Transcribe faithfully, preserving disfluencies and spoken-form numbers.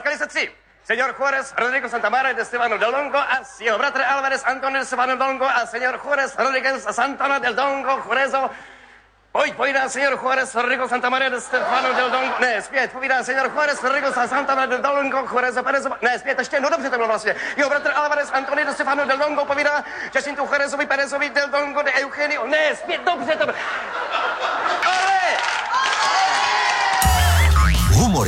Potkali se tři. Señor Juárez, Rodrigo Santamaria de Stefano del Dongo a jeho bratr Alvarez Antonio de Stefano del Dongo a señor Juárez Rodríguez Santana del Dongo Juarezo. Pojď, povídá señor Juárez Rodrigo Santamaria de Stefano del Dongo. Ne, zpět, povídá señor Juárez Rodrigo Santana del Dongo Juarezo Perezo. Ne, zpět, ještě, no dobře to bylo vlastně. Jeho bratr Alvarez Antonio de Stefano del Dongo povídá Jacinto Juarezovi Perezovi del Dongo de Eugenio. Ne, zpět, dobře to bylo.